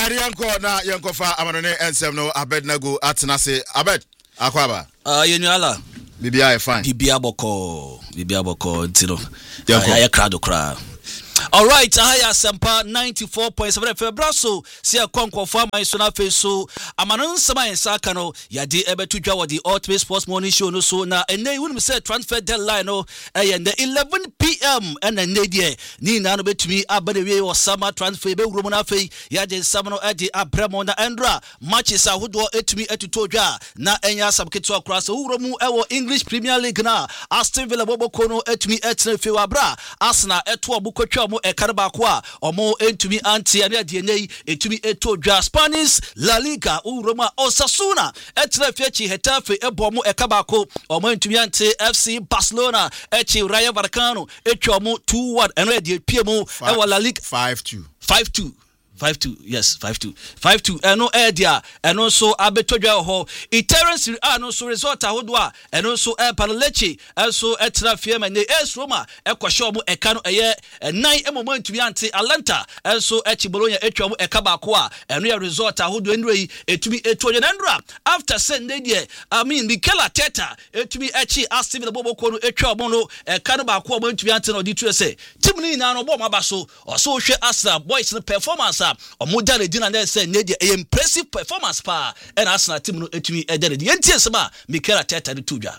Arianko na yankofa amanone ensem no Abednego atenase Abed akwaba. Yenuala. Bibia fine. Bibia boko ntino. Ya crowd kra. All right, Ahaya Sempa 94.7 Febraso sia kwankwo fa man so na fe so amanon sama ensa ka no yade ebetu dwa wodi Ultimate Sports Morning Show no so na ene wonu say transfer deadline no the 11 p.m. and ene die ni na no betumi abane wie o summer transfer be wuro mo na fe yade sam no edi abremo na endra matches ahodo etumi etuto dwa na enya sabketo akra so wuro mu ewo English Premier League na Aston Villa boboko no etumi etne fe wabra Arsenal eto obukotwa mo ekarba kwa omo entumi anti ane de nei etumi eto dwa Spanish La Liga uroma Osasuna etra fiachi Hetafe ebomo ekabako omo entumi anti FC Barcelona echi Rayo Vallecano etwa mo 2-1 ene de piemu e La Liga 5-2 yes 5-2 eno edia eno so abetodwa ho Terence no so result ahodo a eno so Paraleche enso etra fiema ne Roma ekwahye omo eka no eye 9 moment bi ante Atlanta enso echi Bologna etwa mo eka ba ko a eno ya result ahodo enrei etumi etodwa nandra after Sunday die Mikel Arteta etumi echi Aston Villa boboko no etwa omo no eka no ba ko omo etumi ante no di tu ese team ni na no bo mabaso oso hwe Arsenal boys no performance omoja le dina na say need impressive performance pa and Arsenal team no etumi edere di entiesema Mikel Arteta di tudwa.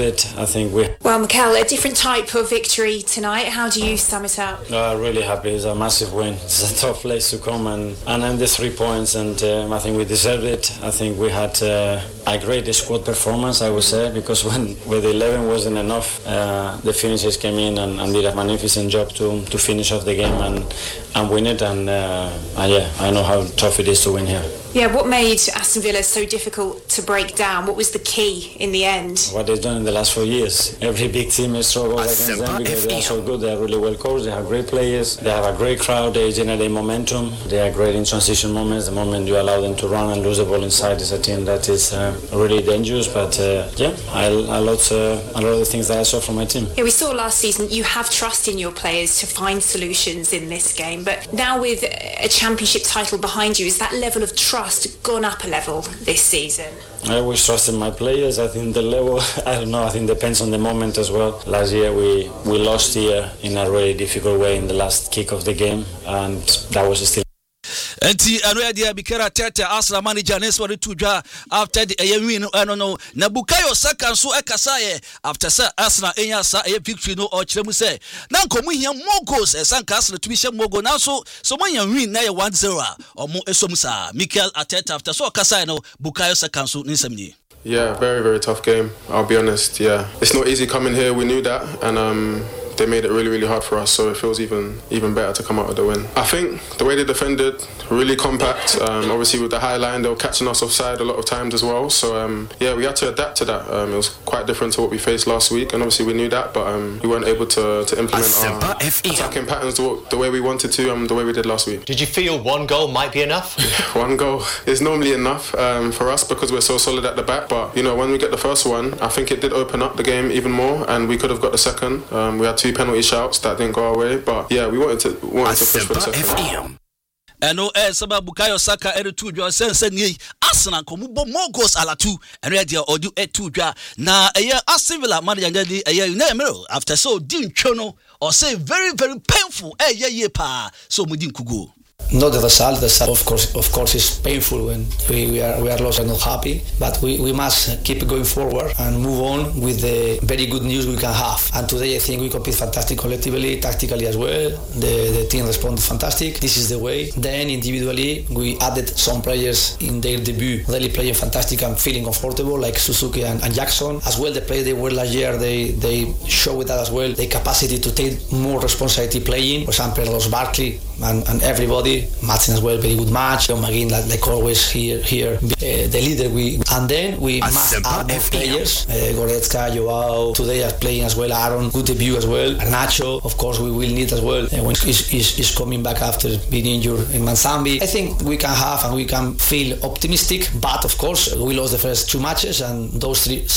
I think we. Well, Mikel, a different type of victory tonight. How do you sum it up? Really happy. It's a massive win. It's a tough place to come and end the 3 points, and I think we deserved it. I think we had a great squad performance, I would say, because when with 11 wasn't enough, the finishers came in and did a magnificent job to finish off the game and win it. And yeah, I know how tough it is to win here. Yeah, what made Aston Villa so difficult to break down? What was the key in the end? What they've done in the last 4 years. Every big team has struggled against them because they are so good. They are really well coached. They have great players. They have a great crowd. They generate momentum. They are great in transition moments. The moment you allow them to run and lose the ball inside is a team that is really dangerous. But yeah, I love a lot of the things that I saw from my team. Yeah, we saw last season you have trust in your players to find solutions in this game. But now with a championship title behind you, is that level of trust gone up a level this season? I always trusted my players. I think the level, I don't know, I think depends on the moment as well. Last year we lost here in a really difficult way in the last kick of the game, and that was still. Enti anoya dia Mikel Arteta Arsenal manager neso de tudwa after the win no na Bukayo Saka so ekasaye after Arsenal enya sa victory no o kiremu say na nkomu hia more goals Sanka Arsenal to be share more goal now so manya win na 1-0 omo esom sa Mikel Arteta after so ekasaye no Bukayo Saka so nsemni. Yeah, very, very tough game, I'll be honest. Yeah, it's not easy coming here, we knew that, and they made it really, really hard for us, so it feels even better to come out with the win. I think the way they defended, really compact. Obviously with the high line, they were catching us offside a lot of times as well. So yeah, we had to adapt to that. It was quite different to what we faced last week, and obviously we knew that, but we weren't able to implement our attacking patterns the way we wanted to, the way we did last week. Did you feel one goal might be enough? One goal is normally enough for us because we're so solid at the back. But you know, when we get the first one, I think it did open up the game even more, and we could have got the second. We had 2 penalty shouts that didn't go our way, but yeah, we wanted to push for the second. Eno saba Bukayo Saka eretu dwa sense ni Arsenal ko mubo more goals ala 2 eno e dia odu etu dwa na Aston Villa manager ngadi na emero after so din twono or say very, very painful ye pa so mudin kugo. Not the result. The result, of course, is painful when we are lost and not happy. But we must keep going forward and move on with the very good news we can have. And today I think we compete fantastic collectively, tactically as well. The team responded fantastic. This is the way. Then individually we added some players in their debut, really playing fantastic and feeling comfortable, like Suzuki and Jackson. As well, the players they were last year, they showed that as well, the capacity to take more responsibility playing. For example, Ross Barkley and everybody. Martin as well, very good match. John McGinn, like always here, the leader. And then we must add more players. Goretzka, Joao, today are playing as well. Aaron, good debut as well. Nacho, of course, we will need as well when he's coming back after being injured in Manzambi. I think we can have and we can feel optimistic, but of course we lost the first 2 matches and those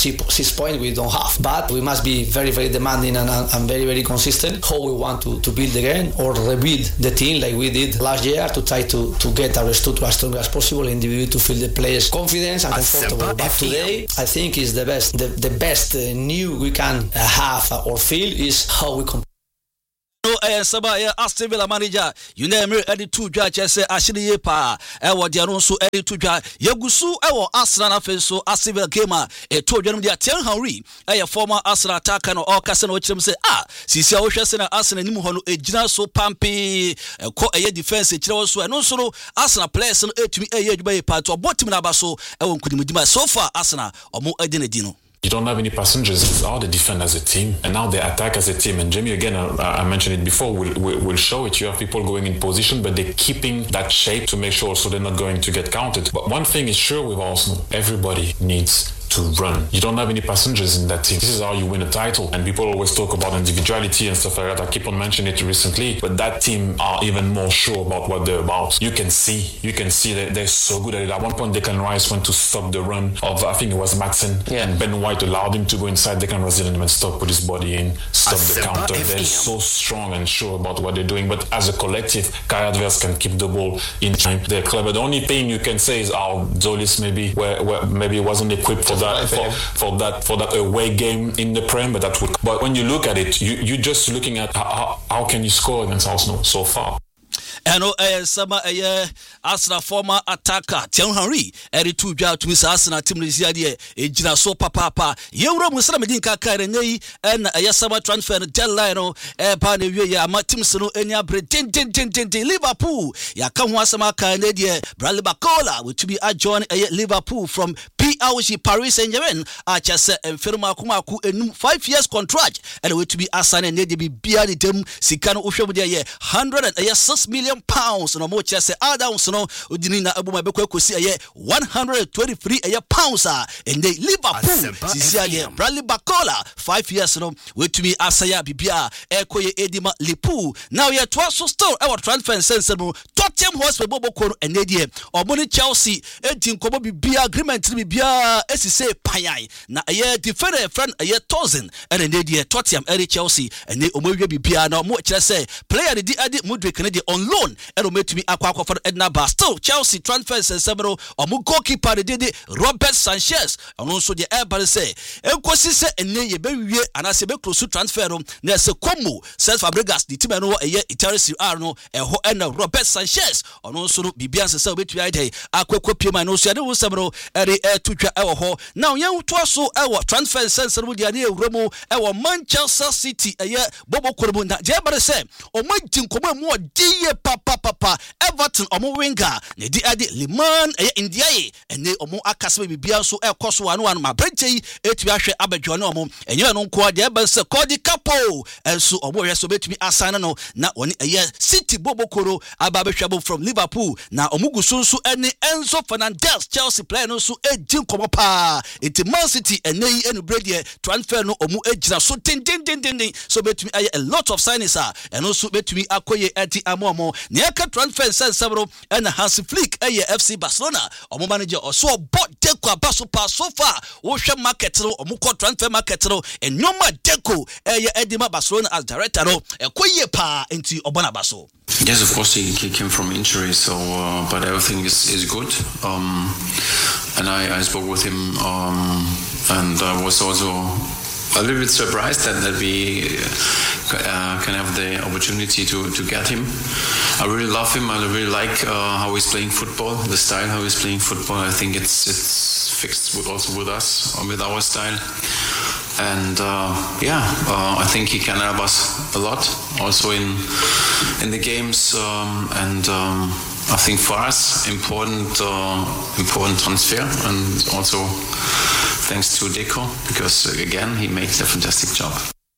6 points we don't have. But we must be very, very demanding and very, very consistent. How we want to build again or rebuild the team like we did last year. year to try to get our stool as strong as possible, individually to feel the players confidence and comfortable. But today, I think is the best new we can have or feel is how we compete. Saba Aston Villa manager you name Eddie Tudja chese ashiri pa ewo de no so Eddie Tudja yagusu ewo Arsenal afen so Aston Villa gamer to dwanum dia Thierry Henry former Arsenal attacker no all kase no chirem say sisi a wo hwese na Arsenal nim ho no ejina so pampe ko defense chire so no so Arsenal players no etumi adwuma pa to bottom na ba so ewo nkudimudima so far Arsenal omo edinedi no. You don't have any passengers. It's how they defend as a team, and now they attack as a team. And Jamie, again, I mentioned it before, will show it. You have people going in position, but they're keeping that shape to make sure so they're not going to get counted. But one thing is sure with Arsenal, everybody needs to run. You don't have any passengers in that team. This is how you win a title. And people always talk about individuality and stuff like that. I keep on mentioning it recently, but that team are even more sure about what they're about. You can see that they're so good at it. At one point, Declan Rice went to stop the run of, I think it was Maatsen, and Ben White allowed him to go inside. Declan Rice didn't even stop, put his body in, stop the counter. They're so strong and sure about what they're doing. But as a collective, Kai Havertz can keep the ball in time. They're clever. The only thing you can say is how Zolis maybe wasn't equipped for that away game in the Prem, but when you look at it, you're just looking at how can you score against Arsenal so far. And sama Arsenal former attacker Thierry Henry Eddie Tudja to Miss Arsenal team Ziadi ejina so papa yewura musara medin kaka renei and summer transfer deadline pa na wie ya teams no enya bre den Liverpool ya ka ho asama ka na die Bradley Barcola to be adjoin Liverpool from PSG Paris Saint-Germain achase enferma kumaku enum 5 years contract and we to be assign and dey be bia de dem sika no ohwem dey 106 million pounds no mo chese Adams no odini na abuma bekwakosi 123 pounds and they Liverpool sisia Bradley Barcola 5 years no we to be asaya bibia ekoye edima Liverpool now ye to so still our transfer sense no Tottenham Hotspur boboko no enedie omoni Chelsea edin kobo bibia agreement bibia esise payai na defender friend 1000 and enedie Tottenham Chelsea and they omowie bibia na mo chese player di adi Mudryk ne on loan and to be aqua for Edna Bar. Still Chelsea transfers and several or goalkeeper did Robert Sanchez and also the air say Enkosi say and ye be and as a be close to transfer na se Como self Fabregas the team no Itaris Arno and Robert Sanchez and also Bibian se be to ide akwa pima no so de several to twa now yan to so transfer sense no dia na Romo Manchester City Bobo Korbo na je bare say o magin komo mu die papa Everton omo winger ne di ade Liman Indiaye ene omo akasebe bibia so ekoso anu ma brechei etu ahwe abadwo ne omo enye no nko ade eba se Cody Capo enso omo hwe so betumi asana no na oni City Bobokoro ababehwabo from Liverpool na omo gusunsu ene Enzo Fernandez Chelsea player no so ejin komo pa enti Man City ene enu bredie transfer no omo ejina so den so betumi a lot of signings and also betumi akoye enti amomo ne aka transfer several and Hansi Flick FC Barcelona omo manager also bought Deco abaso pa so far wo hwe market no omo ko transfer market no enyoma Deco Edima Barcelona as director no ekoye pa enti obona baso. Yes, of course he came from injury, so but everything is good. And I spoke with him, and I was also a little bit surprised that we can have the opportunity to get him. I really love him. I really like how he's playing football, the style how he's playing football. I think it's fixed also with us, with our style. And I think he can help us a lot, also in the games. I think for us important transfer, and also thanks to Deco, because again he makes a fantastic job.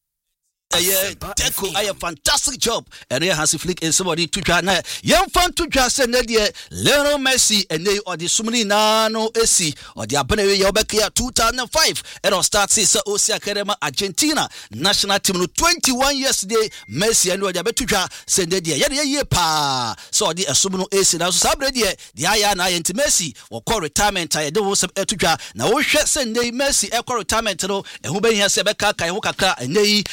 Deco a fantastic job and here Hansi Flick is somebody to try na young fan to just send Lionel Messi and they or the sumini nano AC or the abane Yobekia 2005 and on start says Osia Academy Argentina national team 21 years today Messi and Roger Betuja send the pa so the asumuno AC now so sabre the aya na enti Messi or call retirement I don't want to na wo hwe send Messi e call retirement no e hu ben here se be kaka e hu kakra and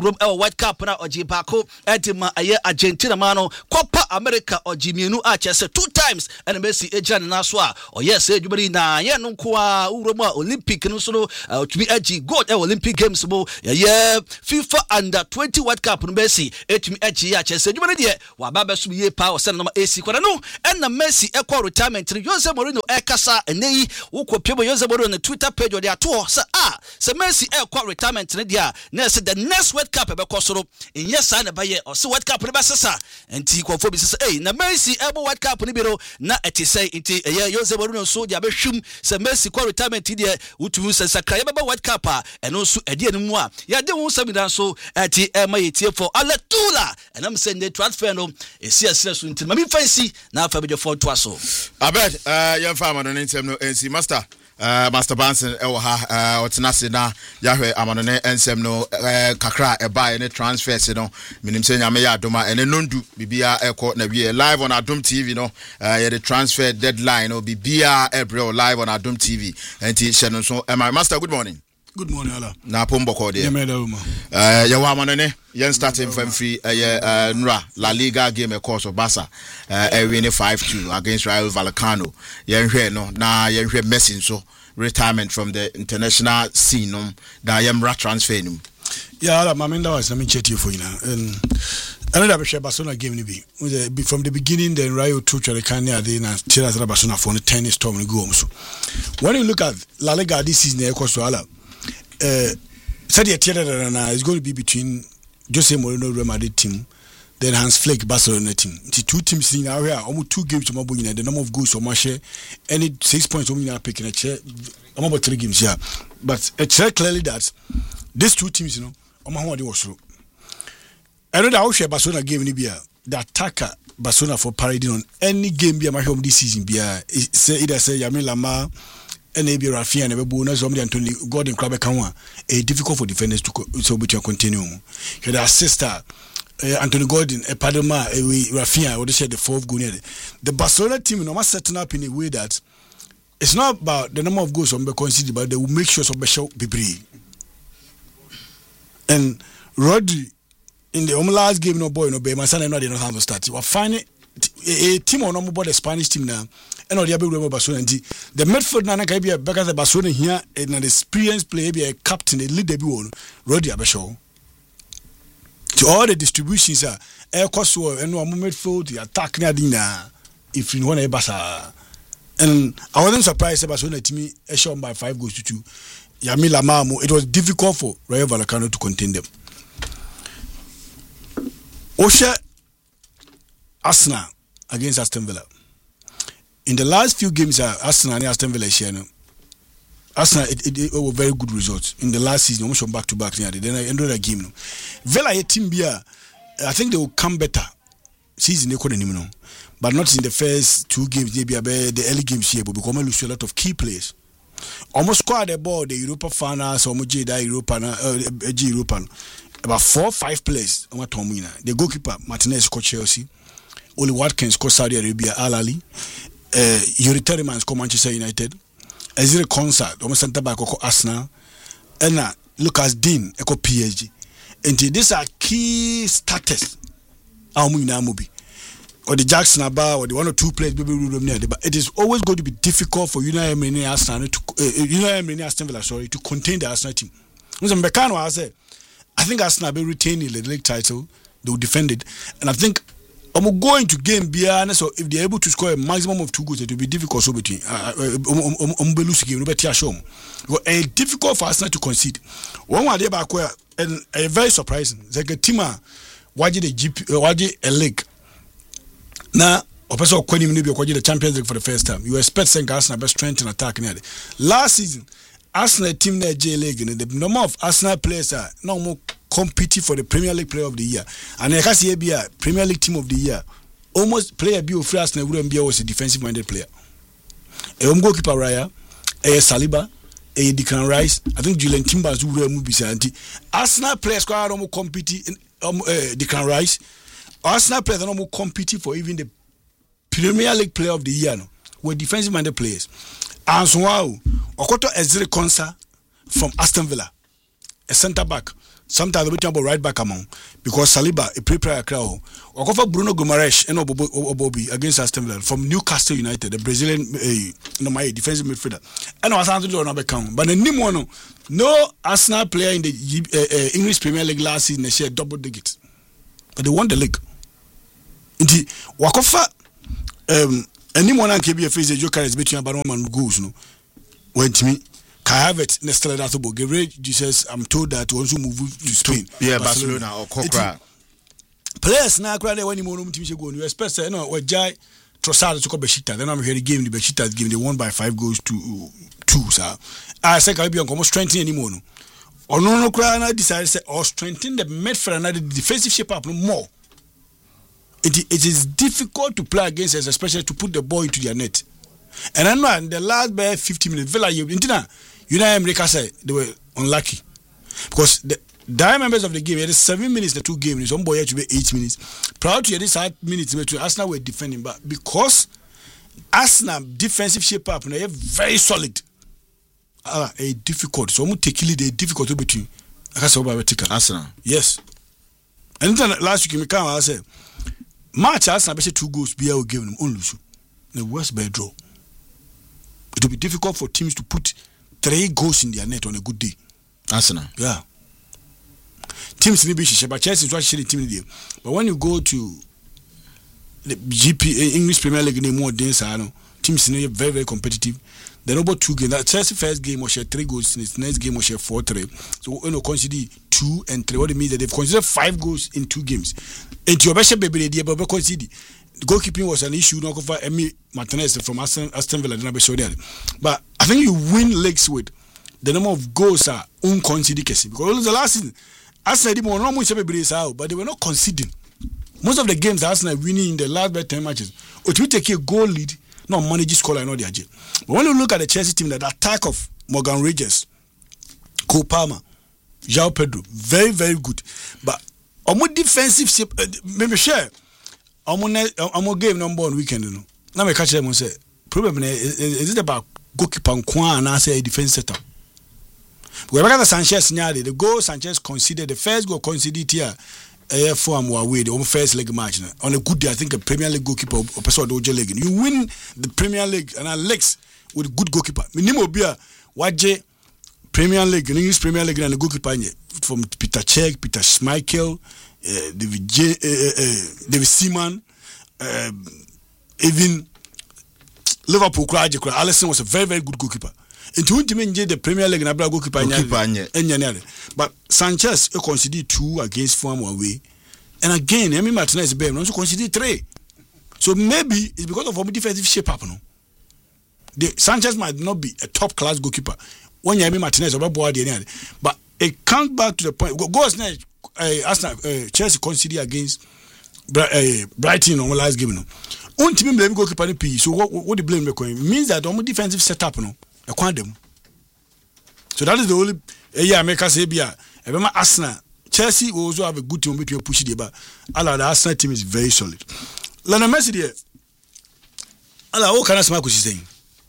Urum White Cup na Oji Bako Edima Aye Argentina mano Copa America Oji Mienu Chese 2 times and Messi Ejan Naswa or yes everybody na ye no kwa Uroma Olympic no so to be edgy gold Olympic Games mo yeah FIFA under 20 World Cup no Messi etumi edgy Chese everybody there wa baba so ye pa o send no AC kwada no and na Messi ekwa retirement Jose Mourinho ekasa enei ukopemo Jose Mourinho na Twitter page o dey ato se Messi ekwa retirement ne dia na say the next World Cup be kosoro in yes na ba ye o se World Cup ne ba sesa enti kwofo bi sesa na Messi ebo World Cup ne biro na eti say enti Jose Mourinho so dia be hwum se Messi kwa retirement dia utu se sakra ye be World Cup eno so edi enu a ya de won samidan so eti ma yetie for Alatula and I'm saying the transfer no esi asira so enti mami fancy na afa be for to aso abed ye fama no ntem no ensi master Banson ewo ha otenase na yahwe amanone ensem no kakra eba ne transfers no minim se nyame ya adoma ene nondu bibia ekọ na wie live on Adom TV no ye the transfer deadline no bibia April live on Adom TV enti sheno so my master good morning. Good morning, Allah. Na pomboko de. Yeah, wa manane yen starting from free Nra La Liga game e course of Barca win 5-2 against Rayo Vallecano. Yen hwe no na yen hwe Messi so retirement from the international scene no da yen ra transfer no. Yeah, Allah mamenda was na me chat you for you now. And another Barcelona game ni be from the beginning then Rayo took Vallecano dey na tell us Barcelona for the tennis storm and go so. When you look at La Liga this season e course Allah said it's going to be between Jose Mourinho Real Madrid team, then Hans Flick Barcelona team. The two teams in our area, almost 2 games to Mabugina, the number of goals or share, any 6 points only are picking a chair. I'm about 3 games here, but it's very clearly that these two teams, you know, Omahawadi was through. I know that I'll share Barcelona game in Libya. The attacker Barcelona for parading on any game be my home this season. Be either say Yamin Lamar. NAB Rafinha and Ebuna Zombi Anthony Gordon Krabe Kanwa difficult for defenders to continue. He had a sister Anthony Gordon, Padoma, Rafinha, would share the 4th goal. The Barcelona team no must setting up in a way that it's not about the number of goals on be considered, but they will make sure some show be brave. And Rodri in the last game no boy no be my son and they don't have to start. You are finding a team on number the Spanish team now. And all the other Barcelona the midfield na can be because the Barcelona here and an experienced player be a captain, a lead debut on Rodri Abasho. To all the distributions are air cost and no midfield the attack na if you want a Barca. And I wasn't surprised about Barcelona team a shot by 5 goals to 2. Yami Lamamo, it was difficult for Rayo Vallecano to contain them. Osha Arsenal against Aston Villa. In the last few games, Arsenal and Aston Villa Arsenal it were very good results in the last season. Almost back to back. Then I ended the game. Villa a team here. I think they will come better season. They couldn't even know, but not in the first 2 games. Maybe the early games here, but because we lose a lot of key players. Almost squad the ball. The Europa finals, almost Europa, about 4 or 5 players. The goalkeeper Martinez coach Chelsea. Oli Watkins coach Saudi Arabia Al Ahly. Yuri Telemans ko Manchester United, Ezri Konsa almost center back ko Arsenal, and Lucas Dean ko PSG. And these are key starters. Amubi or the Jackson Abba or the 1 or 2 players maybe but it is always going to be difficult for United Emirates Arsenal to Aston Villa to contain the Arsenal team. I think Arsenal will retain the league title, they will defend it, and I think I'm going to game beyond, so if they're able to score a maximum of 2 goals, it will be difficult. So between it's difficult for Arsenal to concede. One way they back where and very surprising. It's like a team waji a league. Now, Opesa Kwani Minibi waji the Champions League for the first time. You expect saying Arsenal best strength in attack nearly. Last season, Arsenal team na J League and the number of Arsenal players are no more competing for the Premier League Player of the Year. And I can see a Premier League Team of the Year. Almost player B of free Arsenal wouldn't be was a defensive minded player. A goalkeeper Raya, a Saliba, a Declan Rice. I think Julian Timbers who will be anti Arsenal players quite almost competing Declan Rice. Arsenal players are almost competing for even the Premier League Player of the Year. No, were defensive minded players. And so wow, Okoto Ezri Konsa from Aston Villa, a centre back. sometimes we talk about right back among because Saliba a prepare crowd or cover Bruno Guimaraes and Obobi against Aston Villa from Newcastle United, the Brazilian my defensive midfielder. And I was to do another count, but the no Arsenal player in the English Premier League last season they shared double digits, but they won the league. Indeed, Wakofa anyone can be a face joker is between about 1 man goals no when to me. Kai Havertz next to that football. Gabriel Jesus, I'm told that to also move to Spain. Yeah, Barcelona or Coca. Players now cry when you move to go. You expect no or Jai Trossard to come Besiktas. Then I'm here the game. The Besiktas game they won by 5 goals to 2. Sir, I say I'll be on strengthening anymore. Or no cry. I decided to say or strengthen the midfield and the defensive shape up more. It is difficult to play against us, especially to put the ball into their net. And I know in the last 50 minutes, Villa America said they were unlucky because the dire members of the game had 7 minutes. The 2 games, one boy had to be 8 minutes. Prior to this 8 minutes, Arsenal were defending, but because Arsenal defensive shape up, they are very solid. A difficult. So I'm take it. They difficult to between. I can say about Arsenal. Yes. And then last week, I said, match Arsenal, I 2 goals. Be able to give them only the worst bad draw. It will be difficult for teams to put 3 goals in their net on a good day. Arsenal. Yeah. Teams maybe but Chelsea is actually team there. But when you go to the GP English Premier League, they more dense. Teams are very, very competitive. Then about 2 games. That Chelsea first game was share 3 goals. In its next game was share 4-3. So when you consider 2 and 3, what it means that they've considered 5 goals in 2 games. And your best baby idea, but consider goalkeeping was an issue. Not for Emi Martinez from Aston Villa. But I think you win leagues with the number of goals are unconceded because the last season Arsenal did more much out, but they were not conceding. Most of the games Arsenal winning in the last 10 matches, or to take a goal lead, not manage score and all their. But when you look at the Chelsea team, that attack of Morgan Rogers, Cole Palmer, João Pedro, very, very good. But on more defensive shape, maybe share. I'm on game number on weekend. You know. Now I catch them and say, problem is it about goalkeeper and I say a defense setup. We look at the Sanchez scenario. The goal Sanchez conceded, the first goal conceded here, for away the first leg match. On a good day, I think a Premier League goalkeeper or person Dojo League. You win the Premier League and Alex with good goalkeeper. Minimo Bia, Waje Premier League, English Premier League and the goalkeeper from Peter Cech, Peter Schmeichel, David Seaman, even Liverpool. Alisson was a very, very good goalkeeper. Into the Premier League and Abra goalkeeper. But Sanchez considered 2 against Fulham away. And again, Emi Martinez also considered 3. So maybe it's because of our defensive shape up. No? Sanchez might not be a top class goalkeeper. When Emi Martinez but it comes back to the point. Goals next Arsenal Chelsea considered against Brighton on the last game. No? Team blame goalkeeper P. So what the blame means that our defensive setup no. So that is the only America say remember Arsenal. Chelsea will also have a good team between push it, but the Arsenal team is very solid. Lionel Messi there. What can I say? Saying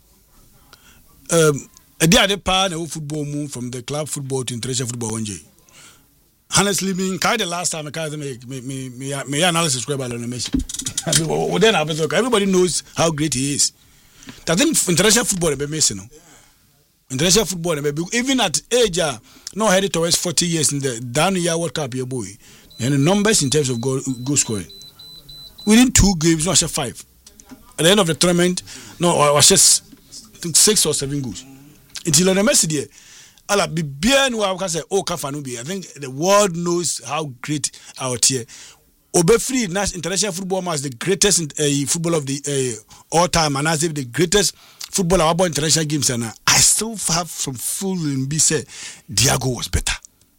a day at the part of football move from the club football to international football one day. Honestly, the last time I me analysis about Lionel Messi. Then everybody knows how great he is. I think international football be missing. No? International football, even at age, no headed towards 40 years in the down year World Cup, your boy, and the numbers in terms of goal scoring. Within 2 games, no, I said 5. At the end of the tournament, no, I was just I think 6 or 7 goals. Until on the Messi there, I'll be bien. I can say, oh, Kafanubi. I think the world knows how great our tier. Obefri international football match, the greatest football of the all time, and as if the greatest football about international games. And I still have some full in B say Diago was better.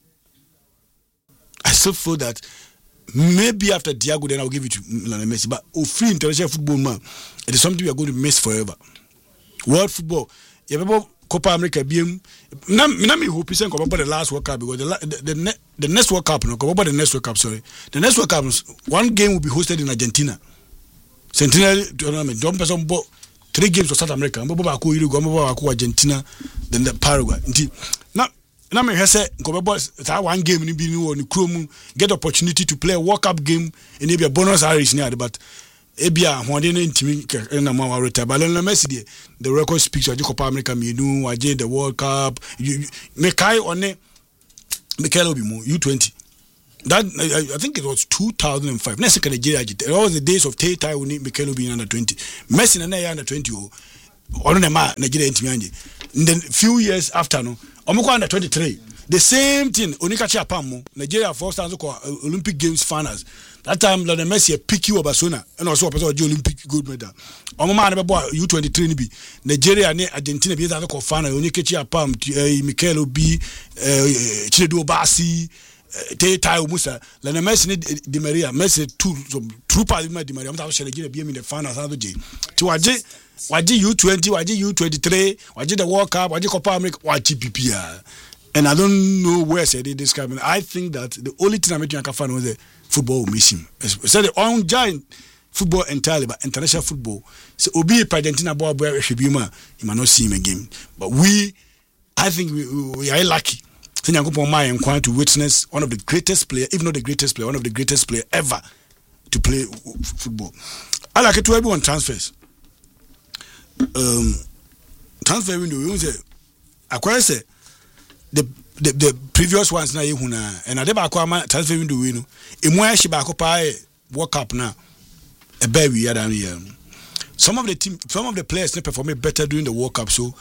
I still feel that maybe after Diago, then I'll give it to Lionel Messi. But free international football, man, it is something we are going to miss forever. World football, you remember Copa America BM. Me hope about the last World Cup because the next World Cup, no, about the next World Cup. Sorry, the next World Cup, one game will be hosted in Argentina. Centenary tournament. Don't person bought 3 games for South America. Argentina, then the Paraguay. Now, na me hwese nkobebo that one game ni bi ni wo ni krom get opportunity to play a World Cup game in a bonus Irish ni but ebia hwode ne ntimi na ma wareta Lionel Messi the record speaks of the Copa America menu waje the World Cup me kai one Mikel Obi mu U20 that I think it was 2005 next Nigeria it was the days of Tai we need Mikel Obi under 20 Messi na under 20 ono na ma Nigeria ntimi anje in the few years after no omukwa under 23 the same thing onikachi apam Nigeria first time ko Olympic Games finals that time Lionel Messi pick you Barcelona and also person Olympic gold medal omuma na bebo U23 ni bi Nigeria ne Argentina bi that ko final onikachi apam Mikel Obi Chinedu Obasi Tai Musa Lionel Messi ni Di Maria Messi two trooper Di Maria mta so Nigeria bi in the finals how je ti waje U20 waje U23 waje the World Cup waje Copa America waje PPR. And I don't know where said it this coming. I think that the only thing I'm making a fan was the football will miss him. So the on giant football entirely, but international football. So Obi Argentina boy you might not see him again. But I think we are lucky. So I'm going to witness one of the greatest player, if not the greatest player, one of the greatest player ever to play football. I like it to everyone transfers. Transfer window. You say, I say. The previous ones na yehuna and adeba akwa transfer window we no emu ahye ba akopa World Cup na e ba wi ya dan here. Some of the players they perform better during the World Cup, so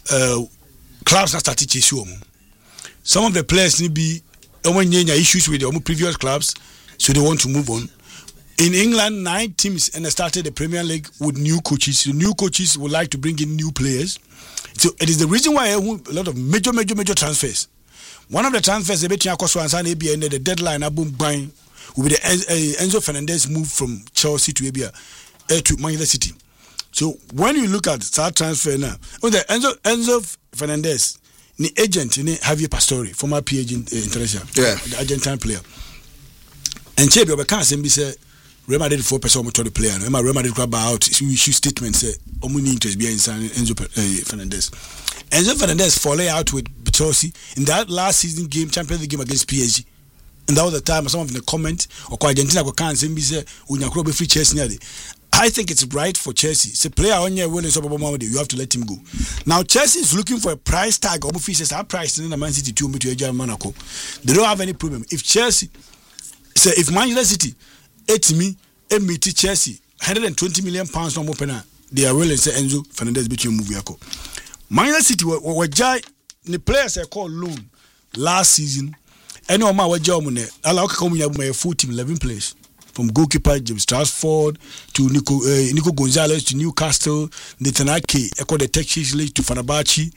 clubs na start chase you. Some of the players need be issues with their previous clubs, so they want to move on. In England, 9 teams and they started the Premier League with new coaches. The new coaches would like to bring in new players. So it is the reason why a lot of major transfers. One of the transfers the deadline buying will be the Enzo Fernandez move from Chelsea to Manchester City. So when you look at that transfer now, the Enzo Fernandez, the agent, Javier Pastore, former PG international, the Argentine player, and Chebe can't say Real Madrid 4% to the player. Real Madrid grab out issue statement say omuni interest behind Enzo Fernandez. Enzo Fernandez falling out with Chelsea in that last season game, Champions League game against PSG. And that was the time some of the comment or Argentina can't say unyakro be free Chelsea. I think it's right for Chelsea. It's a player on your winning Super Bowl, you have to let him go. Now Chelsea is looking for a price tag of officials are priced in the Man City 2 to Monaco. They don't have any problem. If Chelsea say if Manchester City me Chelsea £120 million no more pena they are willing say Enzo Fernandez between move yako. Manchester City were the players I call loan last season. Any of my allow come my full team 11 players from goalkeeper James Trafford to Nico Gonzalez to Newcastle, Nathan Ake, Echo the Texas League to Fenerbahce,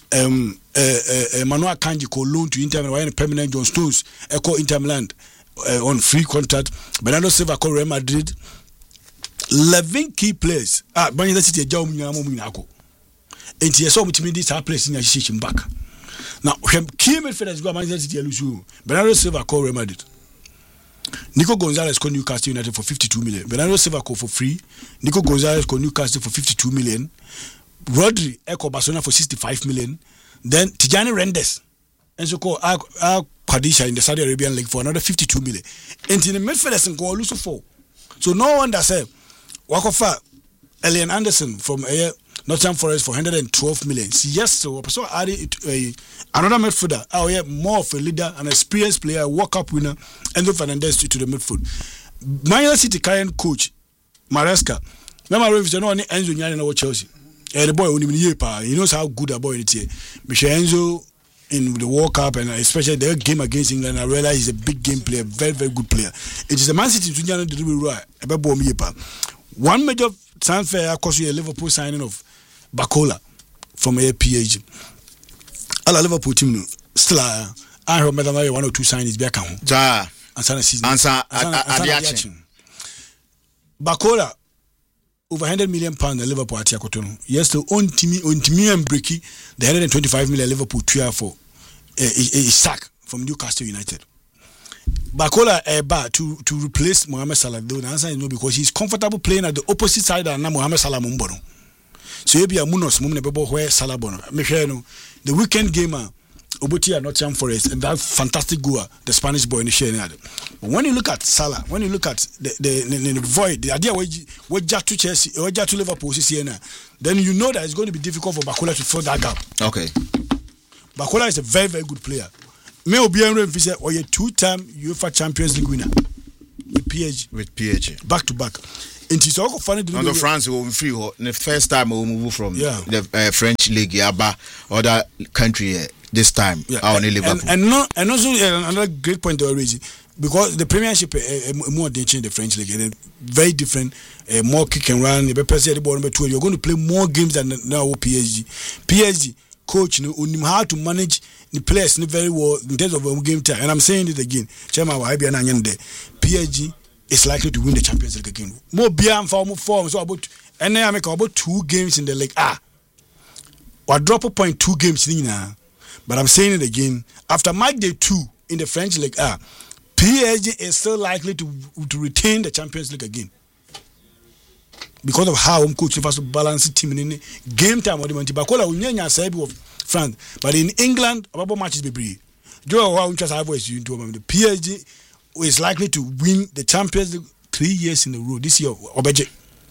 Manuel Kanji called loan to Inter Milan, permanent John Stones, Echo Inter Milan. On free contract, Bernardo Silva called Real Madrid. 11 key players. Manchester City a job munyako. And he saw me this place in a situation back. Now, key midfielders go Manchester City lose. Bernardo Silva called Real Madrid. Nico Gonzalez called Newcastle United for 52 million. Bernardo Silva called for free. Nico Gonzalez called Newcastle for 52 million. Rodri called Barcelona for 65 million. Then Tijani Reinders. And so called Qadisha in the Saudi Arabian League for another 52 million. And in the midfielders and go lose for. So no one that said Wakofa Elian Anderson from Nottingham Forest for 112 million. Yes, so added another midfielder. Oh yeah, more of a leader, an experienced player, a World Cup winner, Enzo Fernandez to the midfield. Manchester City current coach Maresca. Remember if you know Enzo Nyani no Chelsea. The boy he knows how good a boy it is. Michel Enzo in the World Cup and especially their game against England, I realize he's a big game player, very, very good player. It is a Man City to do right. One major transfer, of course, a Liverpool signing of Bacola from APH. All Liverpool team still I remember 1 or 2 signings back home. Ja, Bacola over £100 million in Liverpool at Yakotono. Yes, the own team and Bricky, the 125 million Liverpool tier for a sack from Newcastle United. Bacola to replace Mohamed Salah. The answer is no, because he's comfortable playing at the opposite side and Mohamed Salah Mumbono. So maybe a Munos Mumnebo where Salah Bono. The weekend gamer Obuti and Nottingham Forest, and that fantastic goal, the Spanish boy in the share. But when you look at Salah, when you look at the void, the idea where Jack to Chelsea or Jack to Liverpool, then you know that it's going to be difficult for Bakola to fill that gap. Okay. Bakola is a very, very good player. May Obianro Visa or a 2-time UEFA Champions League winner with PSG. Back to back. And it's all funny. On France, we will free. The first time we will move from the French league, other country. This time, only Liverpool. And also another great point already, because the Premiership more than change the French league, and very different, more kick and run. You're going to play more games than now PSG. PSG coach, you know how to manage the players very well in terms of game time. And I'm saying it again, Chairman PSG is likely to win the Champions League again. More beyond form, so about and then I make about 2 games in the league. Or drop a point 2 games in now. But I'm saying it again. After match day 2 in the French League, PSG is still likely to retain the Champions League again because of how coach has to balance the team in game time. Bakola unyanya sabi of France, but in England, about matches be brave. Joe, how interest I voice you into the PSG is likely to win the Champions League 3 years in a row this year. Obeje.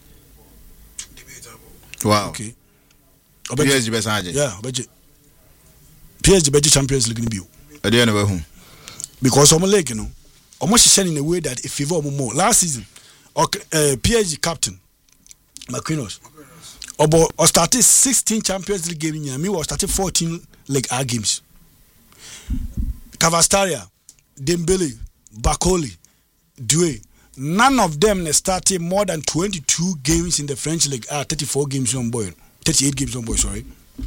Wow. Okay. PSG Besaje. Yeah, Obeje. PSG Beji Champions League nibiu. Because I'm like, you know, almost in a way that it favor more. Last season, PSG captain Marquinhos or started 16 Champions League games in me or started 14 League A games. Cavastaria, Dembele, Bakoli, Doué, none of them started more than 22 games in the French League. 34 games on boy, 38 games on boy. Sorry.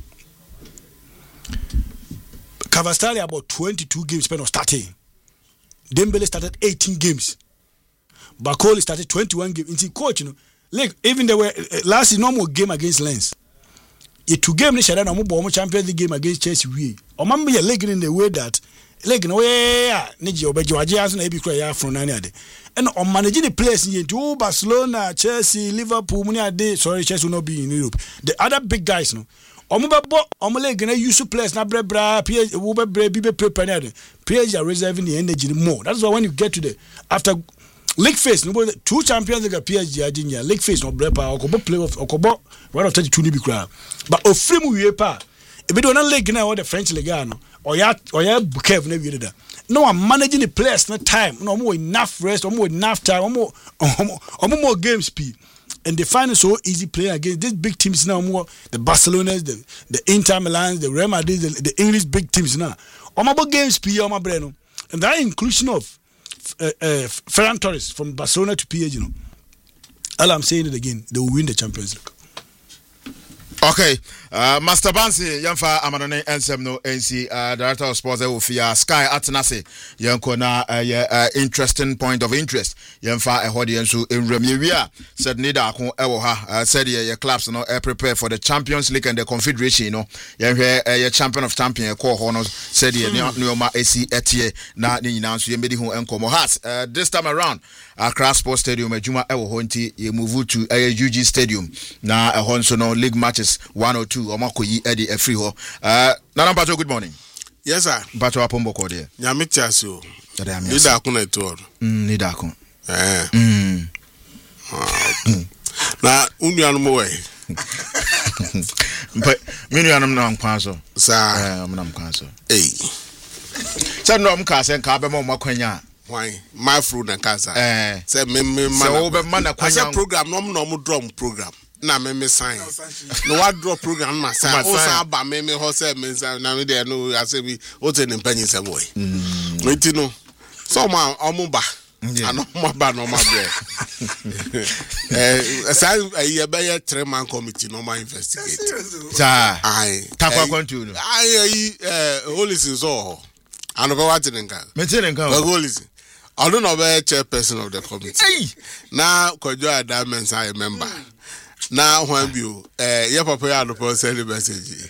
Cavastaria about 22 games spent on starting. Dembele started 18 games. Bakoli started 21 games. It's coach, you know. Like even there were last normal game against Lens. It 2 game this year, no Champions League game against Chelsea. We, or maybe you're legging in the way that legging away. Niji obeji as na ebi kura from nani ade. And on managing the players in to Barcelona, Chelsea, Liverpool, sorry, Chelsea will not be in Europe. The other big guys, no. Omole gonna use players na bra PSG are reserving the energy more. That's why when you get to the after league phase, no 2 Champions League PSG are league phase no brepa okobo playoff okobo 132 ni bi kra. But ofrimu wie pa e be do na league na all the French league no or ya Bukev na wie da. No, I'm managing the players no time. No more enough rest, more enough time, more game speed. And they find it so easy playing against these big teams now. More the Barcelonas, the Inter Milan, the Real Madrid, the English big teams now. About games, and that inclusion of Ferran Torres from Barcelona to PSG. You know, all I'm saying it again, they will win the Champions League. Okay, Master Bansi, Yamfa Amadone Ensem no NC, Director of Sports Ofia Sky Atenase, Yankona, interesting point of interest. Yamfa a audience in Remivia said Nida Ewoha said your clubs no prepare for the Champions League and the Confederation. You know, your champion of champion call honors said your Neoma AC Etie na ni announce you made who enkomo has this time around Accra Sports Stadium Ejuma Ewohonti you move to UG Stadium na a honso no league matches 102 Omakoyi Eddie Efriho. Nana Bato, good morning. Yes, sir. Bato Apombo Kodia. Nyamichasu. Nida Akuna Tour. Nida Akun. Na Union Moe. But Minianum Nam Council. Sir, Nam Council. Hey. Sandom Casa and Cabamo Maquena. Why? My fruit and Casa. Say, Mana program, no drum program. Na me sign. No what draw program ma sign. O sa ba me ho say me na me dey no ase bi o te ne panyin say boy. Nti no. So ma omuba. Ano ma ba no ma bre. Say e be ye 3-man committee no ma investigate. Sa. Ai. Takwa kontu no. Ai holy so. Ano ba what nka. Me te nka. Holy. I don't know where chairperson of the committee. Now Kojo Adamens I remember. Now when you your papa had to send the message.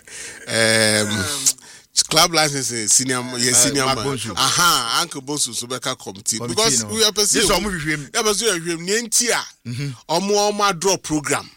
Club license senior man. Uncle Bosu Subeka committee because we are perceiving Nientia draw program.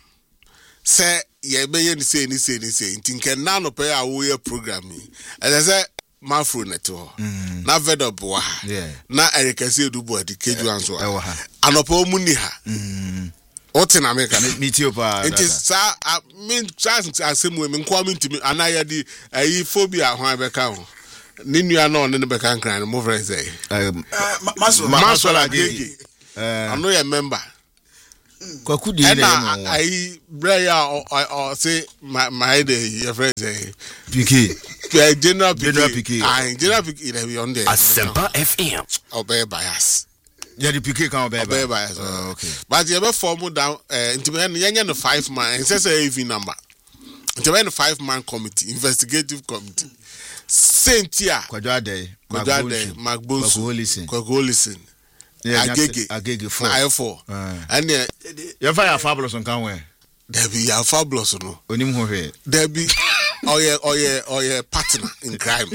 Say ye be say think none of pay our program. As I said Mafro neto. Na Vedo boa. Na Erika se du boa di keju anso. Anopo muni ha. Otin America meet pa. It is sa mean chance asem we me kwa ntimi anaya di ayi phobia ho abeka ho. Ni nua na on ne beka nkran mo friend say. Maswala Agege. I know your member. Kwaku di na ayi breya or say my your friend say. PK. General PK. General PK dey on there. Asempa FM. Obey bias. Yeah, the PK can obey bias. Okay. But you ever form down into the 5-man, it's a AV number. Into the 5-man committee, investigative committee. Saint Tia. Kwajade. Kwagolison. Listen. Agege 4. And you fire fabulous on Canway. There be a fabulous no. Onim ho hwe. There be or your partner in crime.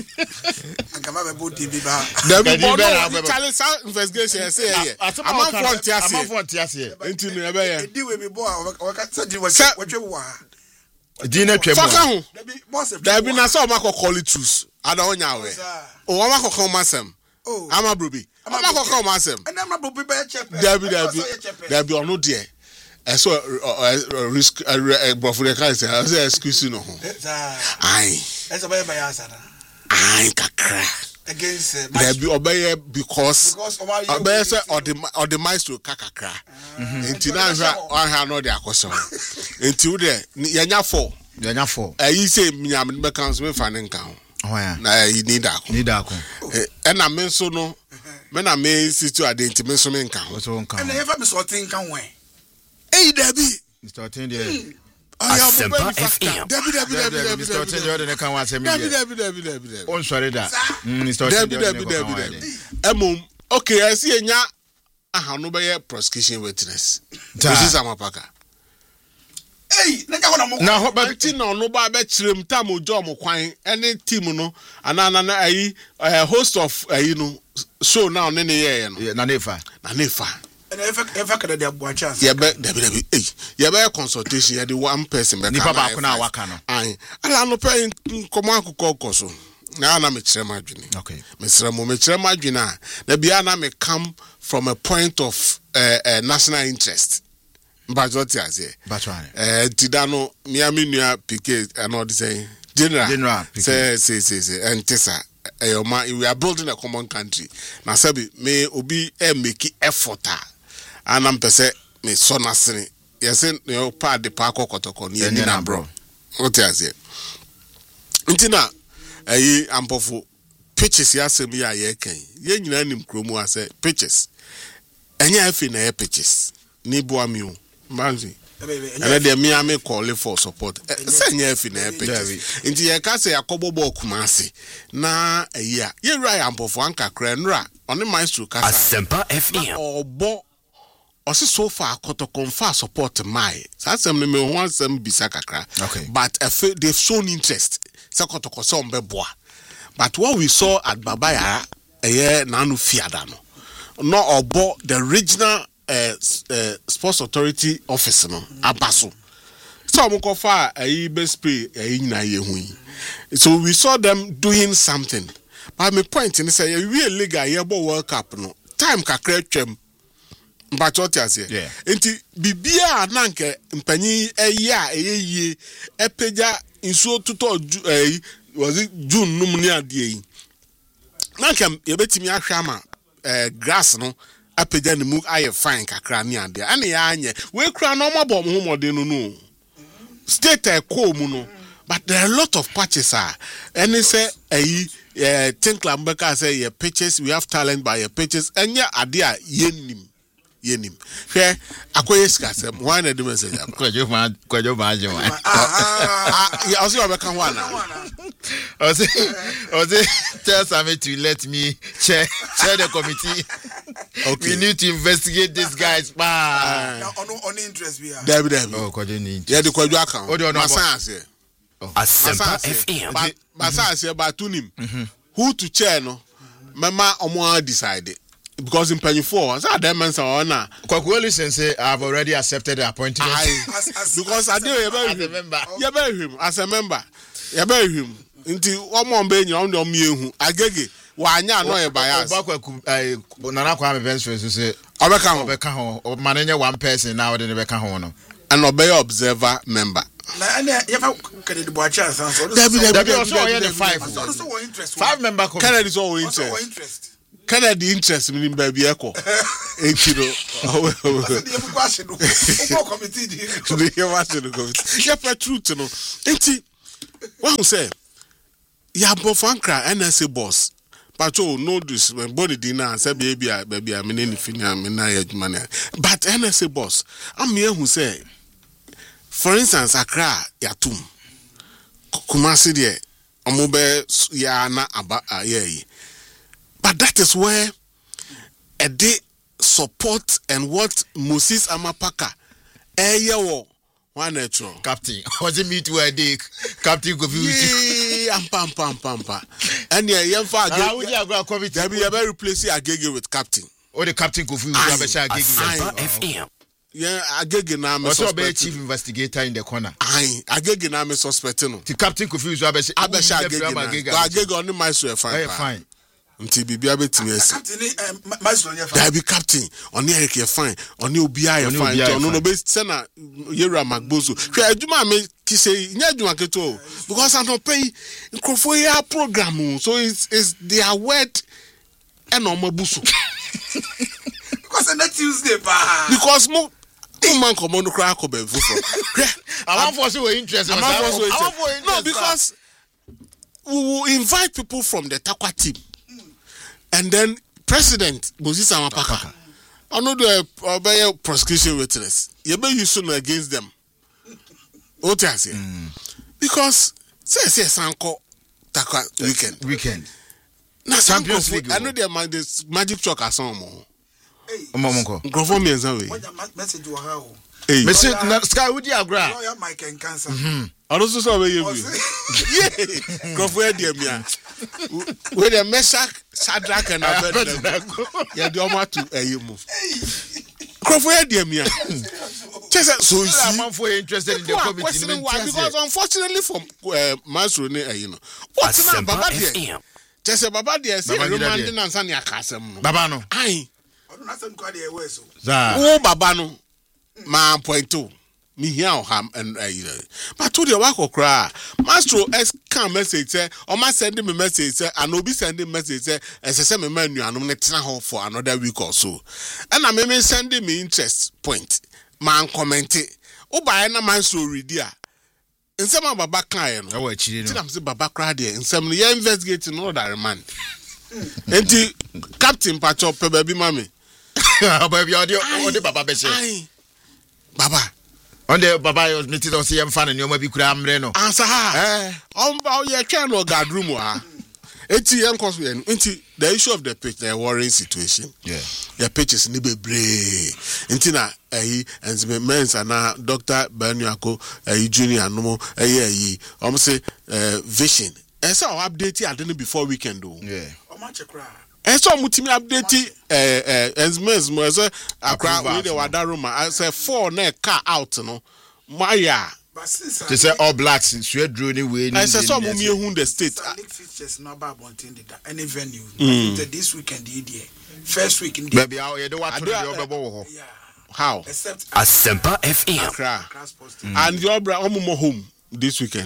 There be Charlie investigation say here. I'm on front here. Enti no ebe here. Di we be boy we ka say we wa. Dina twemo. There be na so ma call it truth. Ada onya we. O wa ma call masem. Oh. Ama brobi. Ama call masem. And am brobi be chepe. There be ono there. So risk Bofureka say excuse no. Aye. Esa be answer. Aye kakra. Against there be obey because obey say or the maestro kakra. Enti na ha no dey akoso. Enti wo dey yanya 4. Ayi say miam be kan so me fa ne nkan. Na you need akon. E na me so no. Me na me situ ade me so me nkan. And ever be sorting kan wen. Hey, Debbie. Mr. Otindia. Asempa FM. Debbie. Mr. Otindia ne kan wa se me. Debbie. On sorry da. Mr. Debbie. Okay, I see enya ahanu be prosecution witness. This is Amapaka. Hey, na ho ba ti na no ba be kirem tam ojo mo kwan any team no ana ayi host of ayi no show now ne ye no. Na nefa. And if I could have one chance, yeah, but yeah, consultation, yeah, the one person, but Nipa Bakuna Wakano. I no paying Komako Kokoso. Now I'm a Tremagina. Okay, Mr. Tremagina. The Biana may come from a point of national interest. But what is it? But why? Tidano, Miami, PK, and all the same. General, say, and Tessa. We are building a common country. Now, Sabi, may Obi make effort. And I'm say me so nasini. Yes, you part the park or kotoko near Nina bro. What is it? Intina, ampofu pitches yasemi ya yeken. Ye nyina nim kromu ase pitches. Enya afi na pitches. Ni boa mi o. Manzi. And then Miami call for support. Send you if in a pitches. Into your case, a cobobo kumasi. Na a year. Ye right ampofu anka krenra. On the maestro casa. Asempa FM. Or bo. Also so far kotoko mfa support my. That's me want some bisakakra. Okay. But they've shown interest. Sakotoko so mbeboa. But what we saw at Babaya nanu fiadano. No obo the regional sports authority office no abaso. So mo far best pay na ye. So we saw them doing something. But my point in say we league yebo World Cup no. Time kakra twem. But what you say? Yeah. Enti bibia nanke mpanyi ye epeja insuo tuto was it June no muni ade nanke yebetimi ahwa grass no apeja ne mu aye fine kakra ne ade ane ya anye we kura no mabom ho modern no state ko mu no but there are a lot of patches and say think Lambeka say your pitches we have talent by your pitches and ya ade a yenim here akoye skasem why na do message kwajo ma je wan yeah also Rebecca one Ose tell Sammy to let me chair the committee. Okay. We need to investigate these guys. On interest we are. Debbie. Oh, kwajo ni interest. Yeah, the kwajo account. Oh, no. Masanse. Asempa FM. Masanse batunim. Who to chair no? Mama omo decide. Because in penny 4, so that man say na. Kwakueli say I've already accepted the appointment. Because I do as a member. ya be him nti omo mbe nyi on me ehu agege wa anya no e bias obakwa nana kwa me bench say obeka ho manenye one person now de beka ho no and obey observer member na ya Kennedy Boacha so the 5 member Kennedy is all interest Kennedy interest meaning baby eko ekiro ya petruth no enti what say ya bofankra NSA boss pacho no this when body dinner say baby I mean anything I mean na money but NSA boss am here who say for instance Accra yatum Kumasi there omobe ya na aba aye. But that is where a day support and what Moses Amapaka one natural captain was it me to a day captain Kofi pam and yeah there be a very replace Agege with captain or the captain Kofi Agege yeah Agege na me suspect chief investigator in the corner Agege na me suspect no the captain Kofi Agege only my so fine until bibia betimi esi captain be captain oni Eric fine oni obia ye fine no be sena Yera Magbozo hwe adwuma me kise nya adwuma keto because I don't pay nkrofo ya program so it's their word and on mabuso because na Tuesday pa because mo man come on cry ko be fufo I'm for so interested no because we will invite people from the Takwa team. And then President Moses Amapaka, I know the prosecution witness. You may use soon against them. What I say? Because say Sanko Takwa weekend. Now Champions League. I know the magic chalk as some more. Omomonko. Grofo me nzawe. Message wa ha o. Message Sky Woody Agra. Lawyer Mike and cancer. Also so we you. Yeah. Grofo e dey me. We the Meshach, Shadrach and Abednego. Yeah, the Oma to move. Grofo e dey me. So you see, I'm for interested in the committee. Because unfortunately for Masro ne what's na Baba there? Just Baba there say Roman na nsa ne akasem no. Baba no. Ai. Onu na sem kwa dey we so. Wo Baba no. Ma point 2. Me here ham and but to the work okra Mastro S can message say or ma send me message say and obi send me message say say me man nuanom ne tena ho for another week or so and I me send me interest point man comment o buy na Mastro read dia nsema baba kan no e chiri no am say baba kra dia nsem no ye investigate no that man enti captain pacho pe baby mami baby odi baba be say baba on the Baba was meeting on CM fan and you might be crammed. Answer her. You can no guard room. ATM cause into the issue of the pitch, the worrying situation. Yeah. The pitch is nibe brave. Intina and men's and now Dr. Banyako, junior no almost say vision. And so update I didn't before weekend do. Yeah. And so mutimi update ensmens mo say akra we dey wada room I say 4 na car out no maya they say all blacks swear drew ni we I say some me hu the state league fixtures no ba bontin the any venue this weekend here first week in baby how you dey what to the obebo ho how except Asempa FM Accra and your bra omo home this weekend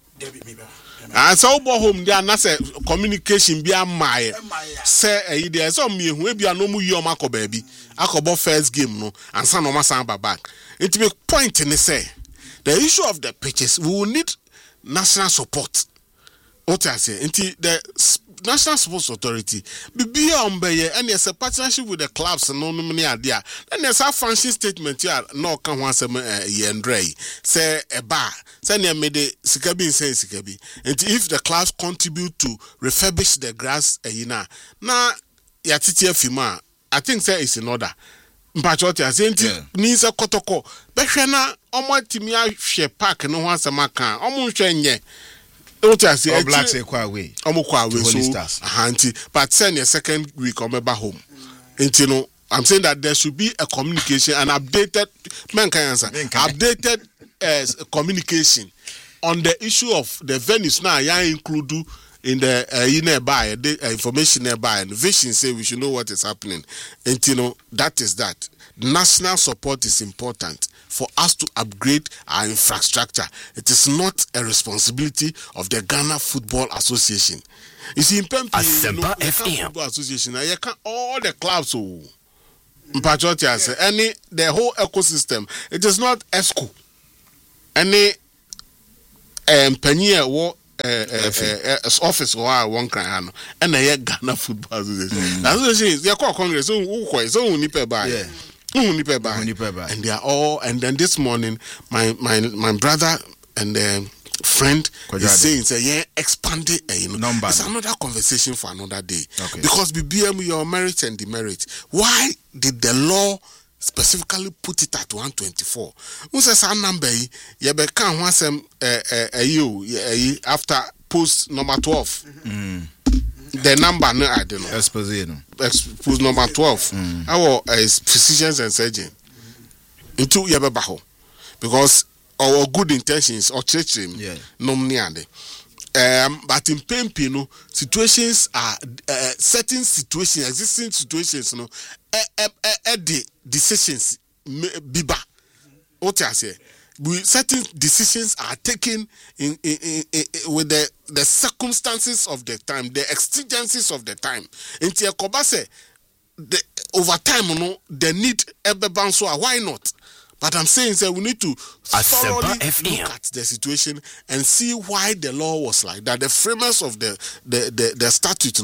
and so bo home there na say communication bi amaye say there so me hu e bia no mu yi o makọ baabi akobo first game no and san no masan back it make point in say the issue of the pitches we will need national support what I say until the National Sports Authority be ombeye and there's a partnership with the clubs and no many idea then there's a function statement here no can one sem yendre say a bar say near made sikabi say sikabi and if the clubs contribute to refurbish the grass na ya titie fima I think say it's in order mpachoti asenti ni se kotoko behwe na omo timi ahwe park no ho asema kan omo hwe nye all blacks say kwa away so auntie but send your second week omeba home and you know I'm saying that there should be a communication an updated man can answer updated communication on the issue of the venues now, I include in the information nearby and vision say we should know what is happening. And that is that. National support is important for us to upgrade our infrastructure. It is not a responsibility of the Ghana Football Association. You see, in Pempi, Football Association, you can all the clubs the whole ecosystem. It is not ESCO. Any penny office or one kind and a Ghana Football Association. Association is called Congress. And they are all. And then this morning, my brother and friend is saying, "Yeah, expanded. Number. It's another conversation for another day. Okay. Because BBM, your merit and demerit. Why did the law specifically put it at 124? Who says our number? You can once after post number 12. The number no, I don't know. Post number 12. Our physicians and surgeons into Yababaho because our good intentions or church nominally. But in Pempino, situations are certain situations, existing situations, the decisions biba. What I say, certain decisions are taken in with the circumstances of the time, the exigencies of the time. In Tiakobase, over time, the need why not? But I'm saying that we need to thoroughly look at the situation and see why the law was like that. The framers of the statute,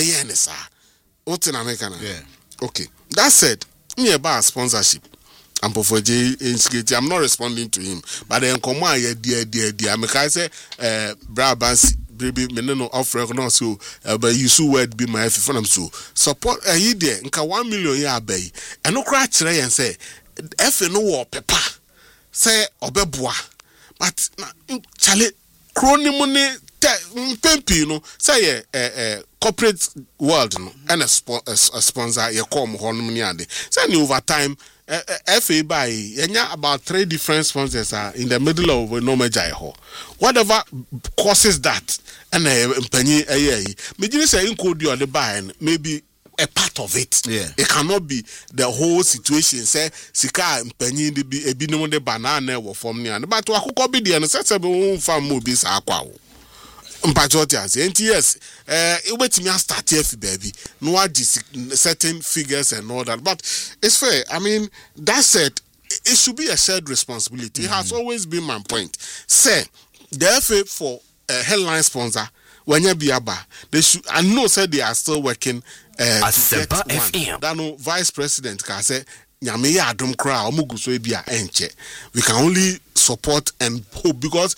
what's in America? Yeah. Okay. That said, me about sponsorship. I'm not responding to him, but then come on, dear. I say, Brabansi, baby, meneno offer no so, but you so word be my phone so support a year, nka 1 million ya bay, and no cry and say. If you know pepper, say obeboa, but chale crony money pempi say corporate world and a sponsor you come home money ade. Say over time FA buy about 3 different sponsors are in the middle of no major whatever causes that and penny me just say include you on the buy maybe a part of it. Yeah. It cannot be the whole situation. Say, Sika penny be a binum de banana or from near. But to a copy the accessible farm movies are quo. Mpachotias, and yes, it wait me start here, baby. No, certain figures and all that. But it's fair. I mean, that said, it should be a shared responsibility. It has always been my point. Say, the FA for a headline sponsor. When you be aba, they should. I know said they are still working. Asempa FM. That no vice president can say, "Nyame ya adom kra omugu so ebia enche." We can only support and hope because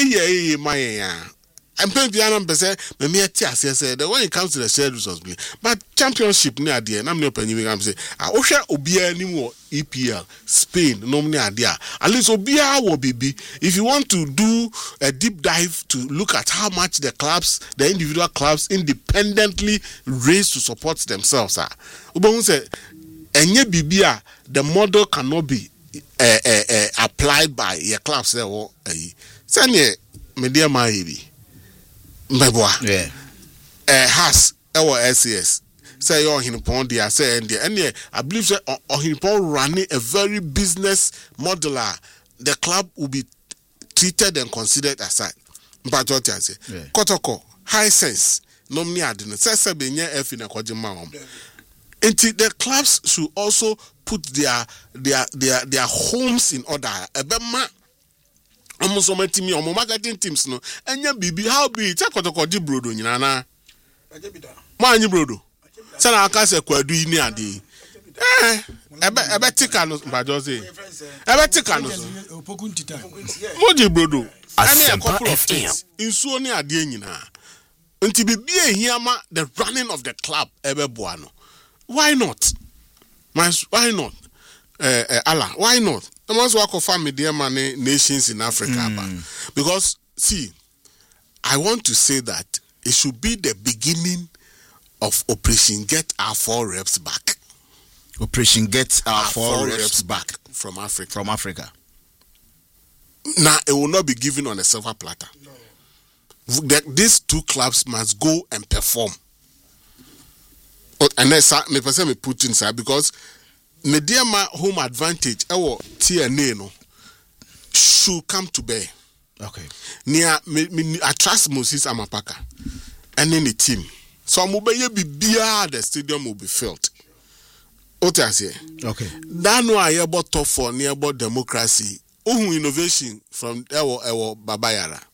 I'm paying piano say me say that when it comes to the shared responsibility, but championship near the I'm not penny I'm say Osha Obia anymore EPL Spain nominally idea at least Obia will be if you want to do a deep dive to look at how much the clubs, the individual clubs independently raise to support themselves Ubon say enye bibia the model cannot be applied by your clubs there or say media maybe yeah. Has our SAS say your hinpon dia say and I believe say hinpon running a very business modeler. The club will be treated and considered aside. But what I say, Kotoko, high sense, nomni adin, say benye F in a kojima. Until the clubs should also put their homes in order. Ebema almost my team, or marketing teams, no, and ya bibi, how be it? Takotoko brodo, Nana. Man, you brodo. Sana Casa Quadu in Yadi. I bet Ticanos, Bajosi. I bet Ticanos. Moji brodo. I mean, a couple of things in Sonia Dienina. Until be here, the running of the club, Ebe Buano. Why not? Why not? Allah, why not? The most work of family dear money nations in Africa. Because see, I want to say that it should be the beginning of Operation Get Our 4 Reps Back. Operation Get Our 4 Reps Back from Africa. Now it will not be given on a silver platter. These two clubs must go and perform. And then me person me put inside because media home advantage our TNA no should come to bear. Okay. I trust Moses Amapaka and then the team. So the stadium will be filled. What I say? Okay. That no I about tough for nearby democracy. Innovation from our Babayara.